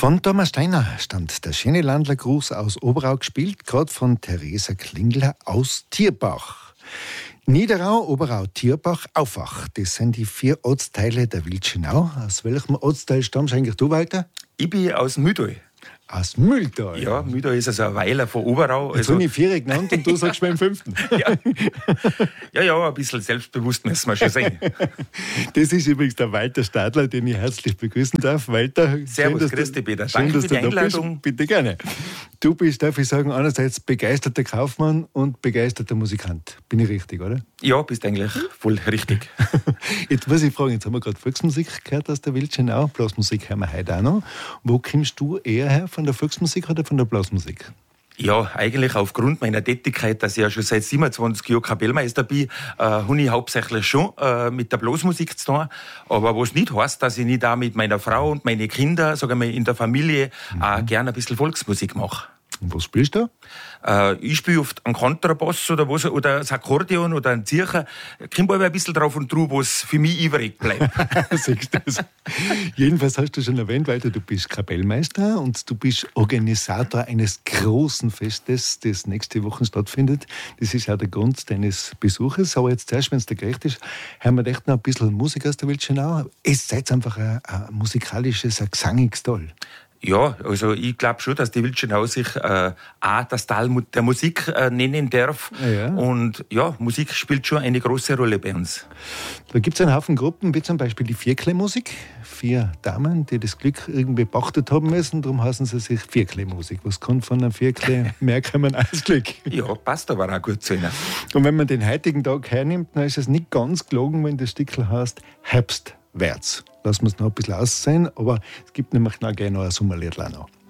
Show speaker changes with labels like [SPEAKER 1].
[SPEAKER 1] Von Thomas Steiner stammt der schöne Landlergruß aus Oberau, gespielt, gerade von Theresa Klingler aus Tierbach. Niederau, Oberau, Tierbach, Aufach. Das sind die 4 Ortsteile der Wildschenau. Aus welchem Ortsteil stammst eigentlich du, Walter?
[SPEAKER 2] Ich bin aus Mühltal.
[SPEAKER 1] Aus Mühltal?
[SPEAKER 2] Ja, Mühltal ist also ein Weiler von Oberau.
[SPEAKER 1] Jetzt habe ich 4 genannt und du sagst beim 5.
[SPEAKER 2] Ja, ein bisschen selbstbewusst müssen wir schon sein.
[SPEAKER 1] Das ist übrigens der Walter Stadler, den ich herzlich begrüßen darf. Walter,
[SPEAKER 2] Servus, grüß dich, Peter. Danke für die Einladung.
[SPEAKER 1] Bitte gerne. Du bist, darf ich sagen, einerseits begeisterter Kaufmann und begeisterter Musikant. Bin ich richtig, oder?
[SPEAKER 2] Ja, bist eigentlich voll richtig.
[SPEAKER 1] Jetzt muss ich fragen, jetzt haben wir gerade Volksmusik gehört aus der Wildschenau. Blasmusik hören wir heute auch noch. Wo kommst du eher her, von der Volksmusik oder von der Blasmusik?
[SPEAKER 2] Ja, eigentlich aufgrund meiner Tätigkeit, dass ich ja schon seit 27 Jahren Kapellmeister bin, habe ich hauptsächlich schon mit der Blasmusik zu tun. Aber was nicht heißt, dass ich nicht auch mit meiner Frau und meinen Kindern, sagen wir in der Familie, auch gerne ein bisschen Volksmusik mache.
[SPEAKER 1] Und was spielst du?
[SPEAKER 2] Ich spiele oft einen Kontrabass oder das Akkordeon oder einen Zircher. Kommt aber ein bisschen drauf und drauf, was für mich übrig bleibt.
[SPEAKER 1] Siehst du das? Jedenfalls hast du schon erwähnt, Walter, du bist Kapellmeister und du bist Organisator eines großen Festes, das nächste Woche stattfindet. Das ist auch der Grund deines Besuches. Aber jetzt zuerst, wenn es dir gerecht ist, hören wir echt noch ein bisschen Musik aus der Wildschenau. Es seid einfach ein musikalisches, ein gesangiges Tal.
[SPEAKER 2] Ja, also ich glaube schon, dass die Wildschenau sich auch das Tal der Musik nennen darf.
[SPEAKER 1] Ja.
[SPEAKER 2] Und ja, Musik spielt schon eine große Rolle bei uns.
[SPEAKER 1] Da gibt es einen Haufen Gruppen, wie zum Beispiel die Vierkle-Musik. 4 Damen, die das Glück irgendwie pachtet haben müssen, darum heißen sie sich Vierkle-Musik. Was kann von einer Vierkle mehr kommen als Glück?
[SPEAKER 2] Ja, passt aber auch gut zu ihnen.
[SPEAKER 1] Und wenn man den heutigen Tag hernimmt, dann ist es nicht ganz gelogen, wenn das Stückl heißt Herbstwärts. Lassen wir es noch ein bisschen aussehen, aber es gibt nämlich noch ein Sommerlied noch.